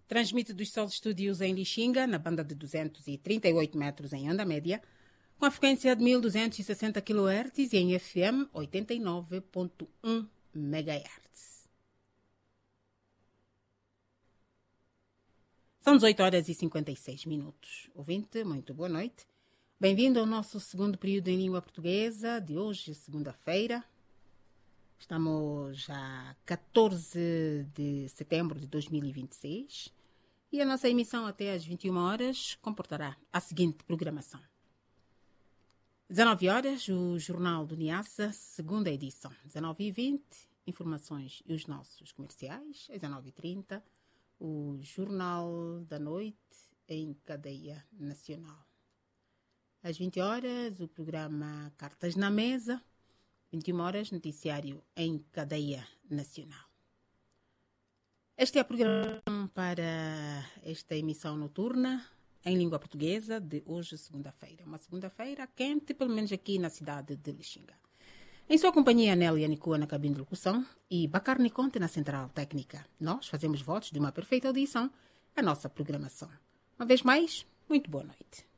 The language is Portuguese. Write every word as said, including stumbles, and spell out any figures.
Transmite dos seus estúdios em Lixinga, na banda de duzentos e trinta e oito metros em onda média, com a frequência de mil duzentos e sessenta quilohertz e em F M oitenta e nove ponto um megahertz. São dezoito horas e cinquenta e seis minutos. Ouvinte, muito boa noite. Bem-vindo ao nosso segundo período em língua portuguesa de hoje, segunda-feira. Estamos a catorze de setembro de dois mil e vinte e seis e a nossa emissão até às vinte e uma horas comportará a seguinte programação. dezenove horas, o Jornal do Niassa, segunda edição. dezenove e vinte, informações e os nossos comerciais. Às dezenove e trinta, o Jornal da Noite em cadeia nacional. Às vinte horas, o programa Cartas na Mesa. vinte e uma horas, noticiário em cadeia nacional. Este é o programa para esta emissão noturna em língua portuguesa de hoje, segunda-feira. Uma segunda-feira quente, pelo menos aqui na cidade de Lixinga. Em sua companhia, Nélia Nicua na cabine de locução e Bacar Niconte na central técnica. Nós fazemos votos de uma perfeita audição à nossa programação. Uma vez mais, muito boa noite.